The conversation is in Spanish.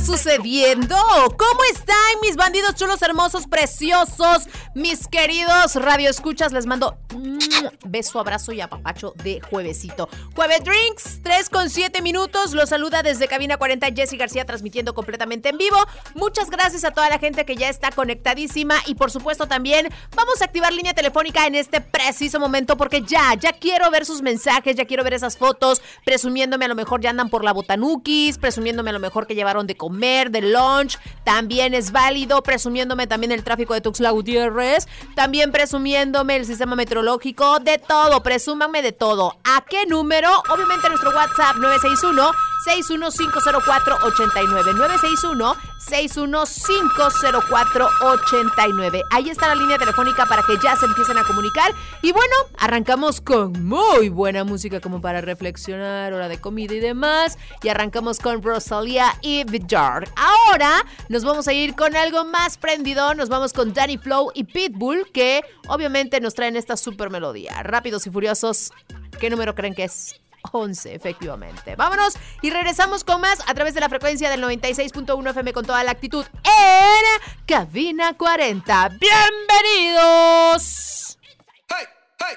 sucediendo? ¿Cómo están mis bandidos chulos, hermosos, preciosos? Mis queridos radioescuchas, les mando beso, abrazo y apapacho de juevesito. Jueves Drinks, 3:07. Los saluda desde Cabina 40 Jessy García, transmitiendo completamente en vivo. Muchas gracias a toda la gente que ya está conectadísima. Y por supuesto también vamos a activar línea telefónica en este preciso momento, porque ya quiero ver sus mensajes, ya quiero ver esas fotos, presumiéndome a lo mejor ya andan por la Botanukis, presumiéndome a lo mejor que llevaron de comer, de lunch, también es válido, presumiéndome también el tráfico de Tuxtla Gutiérrez, también presumiéndome el sistema meteorológico, de todo, presúmanme de todo. ¿A qué número? Obviamente nuestro WhatsApp 961-6150489, 961-6150489. Ahí está la línea telefónica para que ya se empiecen a comunicar. Y bueno, arrancamos con muy buena música como para reflexionar, hora de comida y demás. Y arrancamos con Rosalía y Vidar. Ahora nos vamos a ir con algo más prendido. Nos vamos con Danny Flow y Pitbull, que obviamente nos traen esta super melodía. Rápidos y furiosos, ¿qué número creen que es? 11, efectivamente. Vámonos y regresamos con más a través de la frecuencia del 96.1 FM con toda la actitud en Cabina 40. ¡Bienvenidos!